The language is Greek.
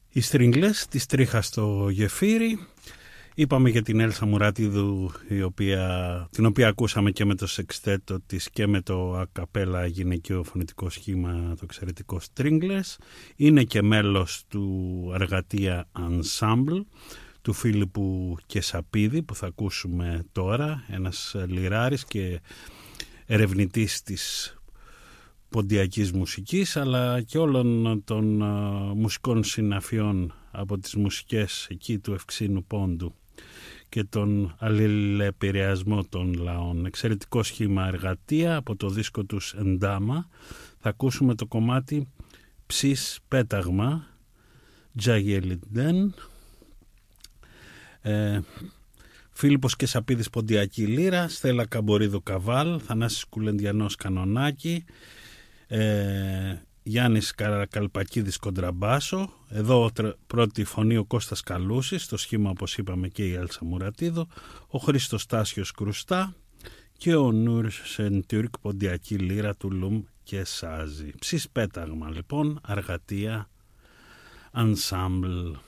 Οι Στρίγγλες της Τρίχας στο Γεφύρι. Είπαμε για την Έλσα Μουρατίδου, την οποία ακούσαμε και με το σεξτέτο της και με το ακαπέλα γυναικείο φωνητικό σχήμα, το εξαιρετικό Στρίγγλες. Είναι και μέλος του Εργατεία Ensemble του Φίλιππου Κεσαπίδη, που θα ακούσουμε τώρα, ένας λιράρης και ερευνητής της ποντιακής μουσικής, αλλά και όλων των μουσικών συναφιών από τις μουσικές εκεί του Ευξήνου Πόντου και τον αλληλεπηρεασμό των λαών. Εξαιρετικό σχήμα Εργατεία από το δίσκο τους Εντάμα. Θα ακούσουμε το κομμάτι Ψης Πέταγμα, Τζαγελιντέν. Φίλιππος Κεσαπίδης ποντιακή λύρα, Στέλλα Καμπορίδου καβάλ, Θανάσης Κουλεντιανός κανονάκι, Γιάννης Καρακαλπακίδης κοντραμπάσο. Εδώ πρώτη φωνή ο Κώστας Καλούσης, το σχήμα όπως είπαμε και η Έλσα Μουρατίδου, ο Χρήστος Τάσιος κρουστά και ο Νούρ Σεντούρκ ποντιακή λύρα του Λουμ και Σάζι. Ψης Πέταγμα λοιπόν, Εργατεία Ensemble.